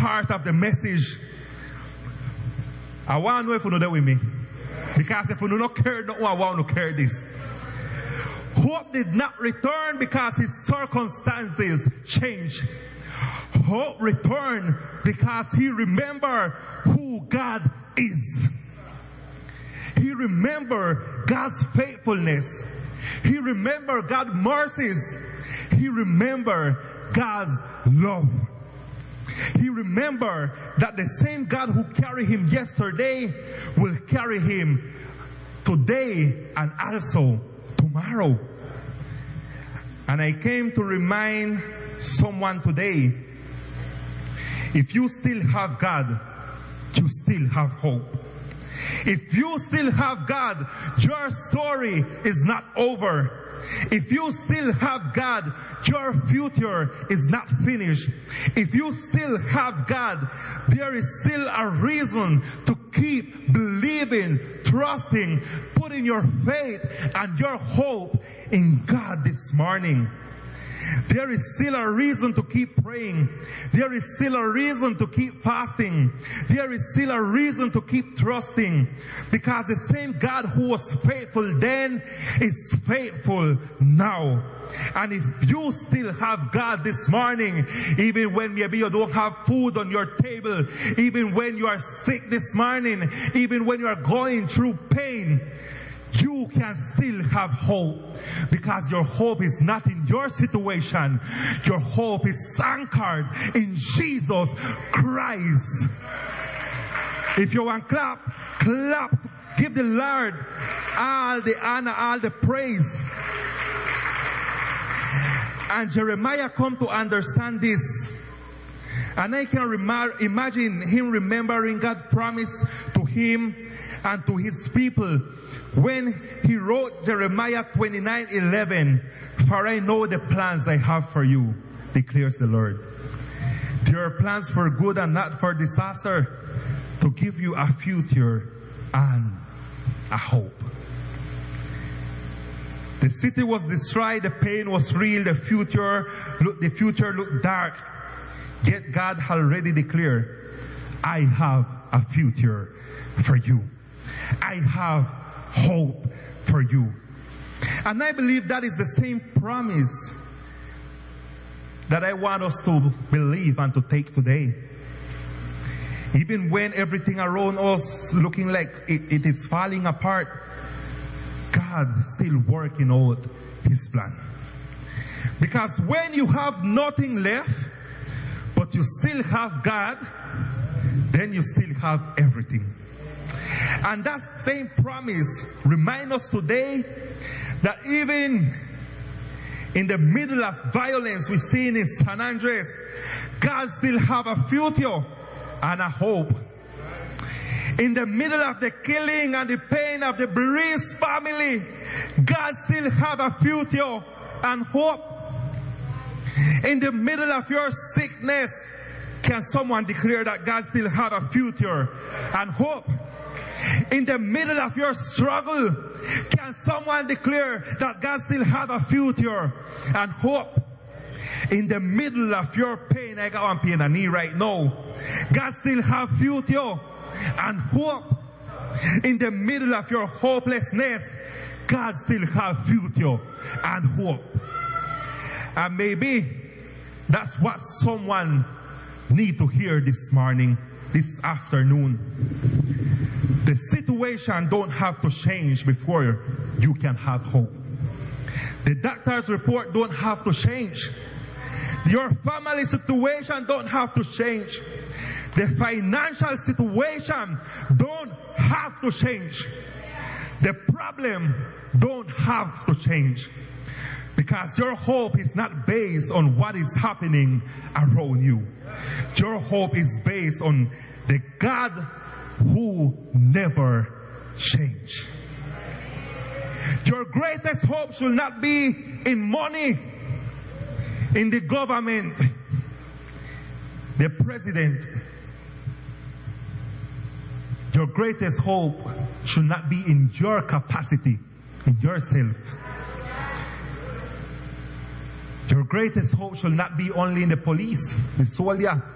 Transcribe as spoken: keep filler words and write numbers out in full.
part of the message. I want to know if you know that with me. Because if you do not care, no one want to care this. Hope did not return because his circumstances changed. Hope returned because he remembered who God is. He remembered God's faithfulness. He remembered God's mercies. He remembered God's love. He remembered that the same God who carried him yesterday will carry him today and also tomorrow. And I came to remind someone today, if you still have God, you still have hope. If you still have God, your story is not over. If you still have God, your future is not finished. If you still have God, there is still a reason to keep believing, trusting, putting your faith and your hope in God this morning. There is still a reason to keep praying. There is still a reason to keep fasting. There is still a reason to keep trusting. Because the same God who was faithful then is faithful now. And if you still have God this morning, even when maybe you don't have food on your table, even when you are sick this morning, even when you are going through pain, you can still have hope, because your hope is not in your situation. Your hope is anchored in Jesus Christ. If you want clap, clap. Give the Lord all the honor, all the praise. And Jeremiah come to understand this. And I can remar- imagine him remembering God's promise to him and to his people when he wrote Jeremiah twenty-nine eleven, "For I know the plans I have for you, declares the Lord. They are plans for good and not for disaster, to give you a future and a hope." The city was destroyed, the pain was real, the future, look, the future looked dark. Yet God had already declared, "I have a future for you. I have hope for you." And I believe that is the same promise that I want us to believe and to take today. Even when everything around us looking like it, it is falling apart, God is still working out His plan. Because when you have nothing left, but you still have God, then you still have everything. And that same promise reminds us today that even in the middle of violence we see in San Andres, God still have a future and a hope. In the middle of the killing and the pain of the bereaved family, God still have a future and hope. In the middle of your sickness, can someone declare that God still have a future and hope? In the middle of your struggle, can someone declare that God still have a future and hope? In the middle of your pain, I got one pain in the knee right now, God still have future and hope. In the middle of your hopelessness, God still have future and hope. And maybe that's what someone need to hear this morning, this afternoon. The situation don't have to change before you can have hope. The doctor's report don't have to change. Your family situation don't have to change. The financial situation don't have to change. The problem don't have to change. Because your hope is not based on what is happening around you. Your hope is based on the God who never change. Your greatest hope should not be in money, in the government, the president. Your greatest hope should not be in your capacity, in yourself. Your greatest hope should not be only in the police, the soldier.